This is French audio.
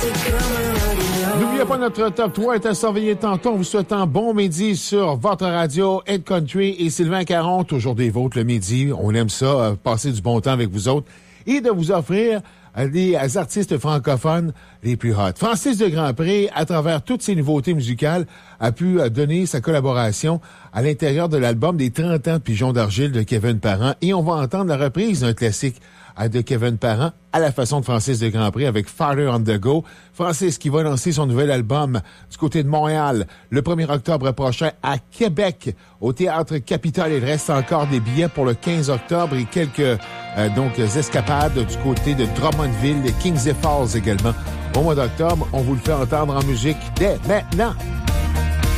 N'oubliez pas, notre top 3 est à surveiller tantôt. En vous souhaitant bon midi sur votre radio Head Country et Sylvain Caron, toujours des vôtres le midi. On aime ça, passer du bon temps avec vous autres et de vous offrir des artistes francophones les plus hot. Francis de Grandpré, à travers toutes ses nouveautés musicales, a pu donner sa collaboration à l'intérieur de l'album des 30 ans de Pigeon d'Argile de Kevin Parent. Et on va entendre la reprise d'un classique de Kevin Parent à la façon de Francis de Grandpré avec Farther on the Go. Francis qui va lancer son nouvel album du côté de Montréal le 1er octobre prochain à Québec au Théâtre Capitole. Il reste encore des billets pour le 15 octobre et quelques escapades du côté de Drummondville et Kings Falls également. Au mois d'octobre, on vous le fait entendre en musique dès maintenant.